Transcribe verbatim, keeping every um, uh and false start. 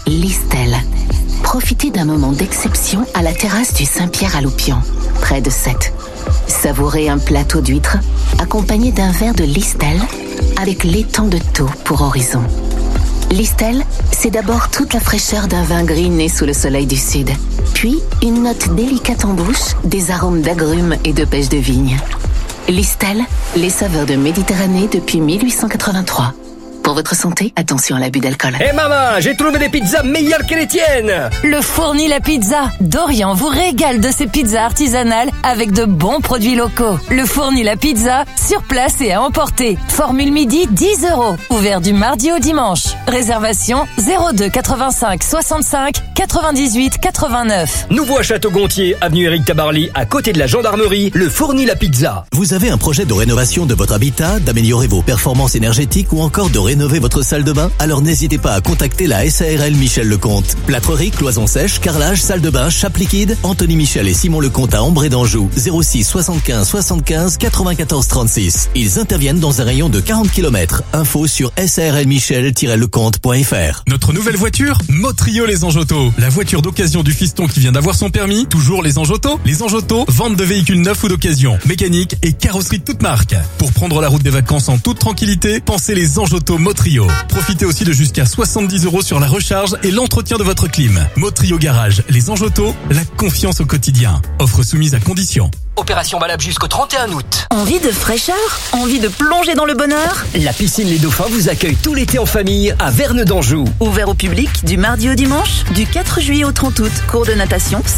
Listel. Profitez d'un moment d'exception à la terrasse du Saint-Pierre-à-Loupian, près de Sète. Savourez un plateau d'huîtres accompagné d'un verre de Listel avec l'étang de Thau pour horizon. Listel, c'est d'abord toute la fraîcheur d'un vin gris né sous le soleil du sud, puis une note délicate en bouche, des arômes d'agrumes et de pêche de vigne. Listel, les saveurs de Méditerranée depuis mille huit cent quatre-vingt-trois. Pour votre santé, attention à l'abus d'alcool. Hé hey maman, j'ai trouvé des pizzas meilleures que les tiennes. Le Fourni la pizza. Dorian vous régale de ses pizzas artisanales avec de bons produits locaux. Le Fourni la pizza, sur place et à emporter. Formule midi, dix euros. Ouvert du mardi au dimanche. Réservation zéro deux quatre-vingt-cinq soixante-cinq quatre-vingt-dix-huit quatre-vingt-neuf. Nouveau à Château-Gontier, avenue Éric Tabarly, à côté de la gendarmerie, le Fourni la pizza. Vous avez un projet de rénovation de votre habitat, d'améliorer vos performances énergétiques ou encore de rénover votre salle de bain? Alors n'hésitez pas à contacter la S A R L Michel Lecomte. Plâtrerie, cloison sèche, carrelage, salle de bain, chape liquide. Anthony Michel et Simon Lecomte à Ambré d'Anjou. zéro six soixante-quinze soixante-quinze quatre-vingt-quatorze trente-six. Ils interviennent dans un rayon de quarante kilomètres. Info sur s a r l michel tiret lecomte point f r. Notre nouvelle voiture, Motrio Les Anges Auto. La voiture d'occasion du fiston qui vient d'avoir son permis. Toujours Les Anges Auto. Les Anges Auto, vente de véhicules neufs ou d'occasion. Mécanique et carrosserie de toute marque. Pour prendre la route des vacances en toute tranquillité, pensez Les Anges Auto Motrio. Profitez aussi de jusqu'à soixante-dix euros sur la recharge et l'entretien de votre clim. Motrio Garage, Les Anges Auto, la confiance au quotidien. Offre soumise à condition. Opération valable jusqu'au trente et un août. Envie de fraîcheur? Envie de plonger dans le bonheur? La piscine Les Dauphins vous accueille tout l'été en famille à Verne d'Anjou. Ouvert au public du mardi au dimanche, du quatre juillet au trente août. Cours de natation,